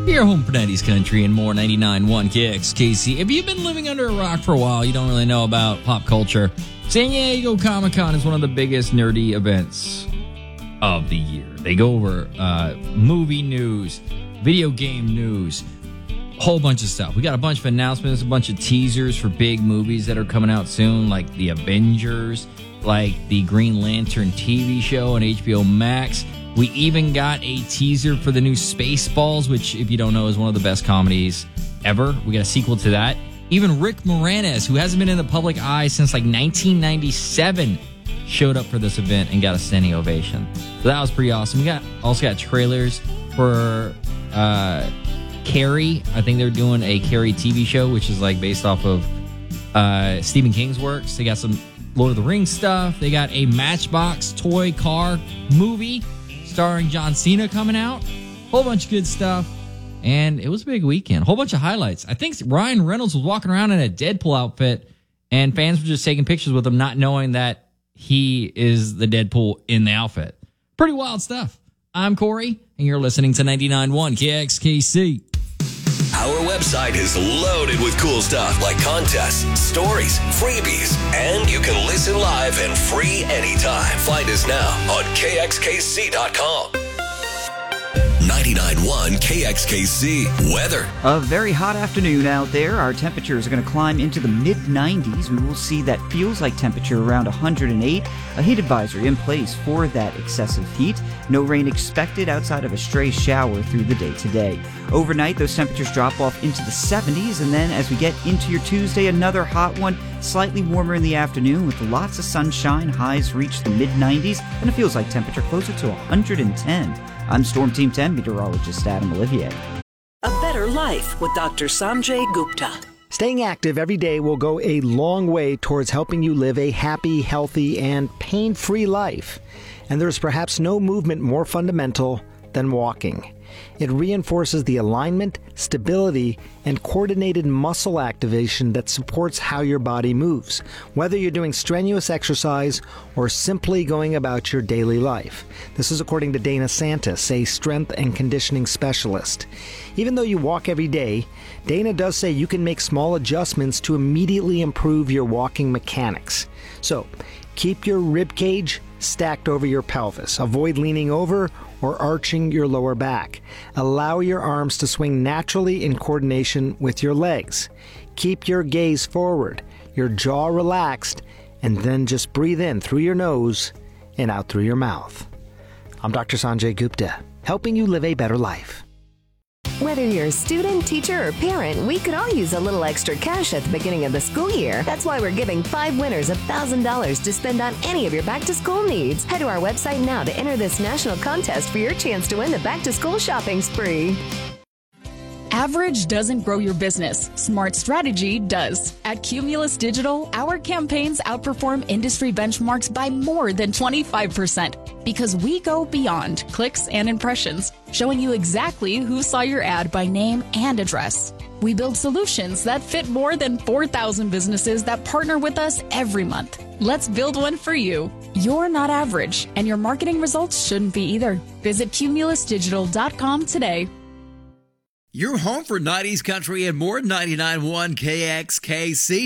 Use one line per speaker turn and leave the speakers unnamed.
Your home for 90s country and more. 99.1 KXKC. If you've been living under a rock for a while, you don't really know about pop culture. San Diego Comic-Con is one of the biggest nerdy events of the year. They go over movie news, video game news, whole bunch of stuff. We got a bunch of announcements, a bunch of teasers for big movies that are coming out soon, like The Avengers, like the Green Lantern TV show on HBO Max. We even got a teaser for the new Spaceballs, which, if you don't know, is one of the best comedies ever. We got a sequel to that. Even Rick Moranis, who hasn't been in the public eye since like 1997, showed up for this event and got a standing ovation. So that was pretty awesome. We also got trailers for Carrie. I think they're doing a Carrie TV show, which is like based off of Stephen King's works. They got some Lord of the Rings stuff. They got a Matchbox toy car movie starring John Cena coming out. Whole bunch of good stuff. And it was a big weekend. Whole bunch of highlights. I think Ryan Reynolds was walking around in a Deadpool outfit, and fans were just taking pictures with him, not knowing that he is the Deadpool in the outfit. Pretty wild stuff. I'm Corey, and you're listening to 99.1 KXKC.
Our website is loaded with cool stuff like contests, stories, freebies, and you can listen live and free anytime. Find us now on KXKC.com. 99.1 KXKC weather.
A very hot afternoon out there. Our temperatures are going to climb into the mid-90s. We will see that feels like temperature around 108. A heat advisory in place for that excessive heat. No rain expected outside of a stray shower through the day today. Overnight, those temperatures drop off into the 70s, and then as we get into your Tuesday, another hot one, slightly warmer in the afternoon with lots of sunshine. Highs reach the mid-90s, and it feels like temperature closer to 110. I'm Storm Team 10 meteorologist Adam Olivier.
A better life with Dr. Sanjay Gupta.
Staying active every day will go a long way towards helping you live a happy, healthy, and pain-free life. And there's perhaps no movement more fundamental than walking. It reinforces the alignment, stability, and coordinated muscle activation that supports how your body moves, whether you're doing strenuous exercise or simply going about your daily life. This is according to Dana Santis, a strength and conditioning specialist. Even though you walk every day, Dana does say you can make small adjustments to immediately improve your walking mechanics. So, keep your rib cage stacked over your pelvis. Avoid leaning over or arching your lower back. Allow your arms to swing naturally in coordination with your legs. Keep your gaze forward, your jaw relaxed, and then just breathe in through your nose and out through your mouth. I'm Dr. Sanjay Gupta, helping you live a better life.
Whether you're a student, teacher, or parent, we could all use a little extra cash at the beginning of the school year. That's why we're giving 5 winners $1,000 to spend on any of your back-to-school needs. Head to our website now to enter this national contest for your chance to win the back-to-school shopping spree.
Average doesn't grow your business. Smart strategy does. At Cumulus Digital, our campaigns outperform industry benchmarks by more than 25% because we go beyond clicks and impressions, showing you exactly who saw your ad by name and address. We build solutions that fit more than 4,000 businesses that partner with us every month. Let's build one for you. You're not average, and your marketing results shouldn't be either. Visit cumulusdigital.com today.
Your home for 90s country and more. 99.1 KXKC.